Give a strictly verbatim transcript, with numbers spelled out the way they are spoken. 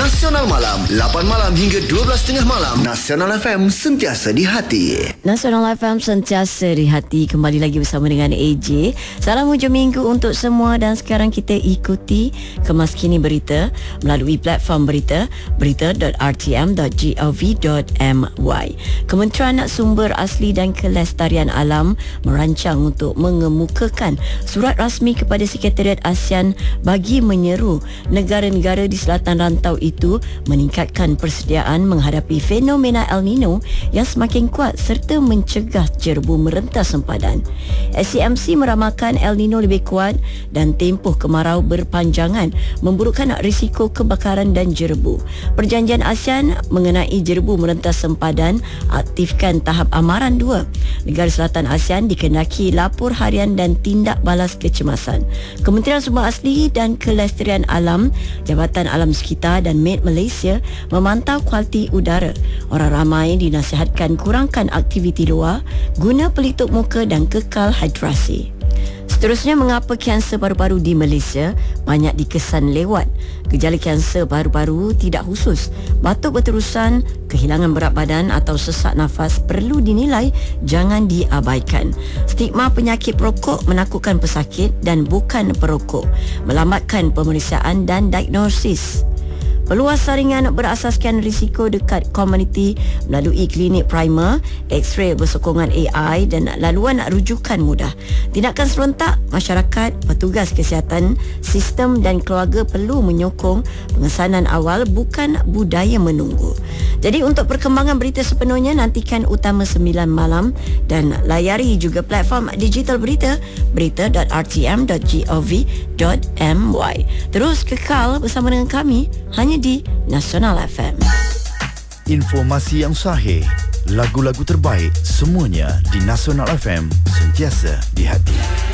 Nasional Malam, lapan malam hingga dua belas tiga puluh malam. Nasional F M, sentiasa di hati. Nasional F M, sentiasa di hati. Kembali lagi bersama dengan A J. Salam hujung minggu untuk semua, dan sekarang kita ikuti kemas kini berita melalui platform berita berita dot r t m dot gov dot m y. Kementerian Sumber Asli dan Kelestarian Alam merancang untuk mengemukakan surat rasmi kepada Sekretariat ASEAN bagi menyeru negara-negara di selatan rantau itu meningkatkan persediaan menghadapi fenomena El Nino yang semakin kuat serta mencegah jerebu merentas sempadan. S C M C meramalkan El Nino lebih kuat dan tempoh kemarau berpanjangan memburukkan risiko kebakaran dan jerebu. Perjanjian ASEAN mengenai jerebu merentas sempadan aktifkan tahap amaran dua. Negara selatan ASEAN dikehendaki lapor harian dan tindak balas kecemasan. Kementerian Sumber Asli dan Kelestarian Alam, Jabatan Alam Sekitar dan Med Malaysia memantau kualiti udara. Orang ramai dinasihatkan kurangkan aktiviti luar, guna pelitup muka dan kekal hidrasi. Seterusnya, mengapa kanser paru-paru di Malaysia banyak dikesan lewat? Gejala kanser paru-paru tidak khusus. Batuk berterusan, kehilangan berat badan atau sesak nafas perlu dinilai jangan diabaikan. Stigma penyakit perokok menakutkan pesakit dan bukan perokok, melambatkan pemeriksaan dan diagnosis. Peluas saringan berasaskan risiko dekat komuniti melalui klinik primer, X-ray bersokongan A I dan laluan rujukan mudah. Tindakan serentak, masyarakat, petugas kesihatan, sistem dan keluarga perlu menyokong pengesanan awal, bukan budaya menunggu. Jadi untuk perkembangan berita sepenuhnya, nantikan Utama sembilan malam dan layari juga platform digital berita berita dot r t m dot gov dot m y. Terus kekal bersama dengan kami hanya di Nasional F M. Informasi yang sahih, lagu-lagu terbaik, semuanya di Nasional F M, sentiasa di hati.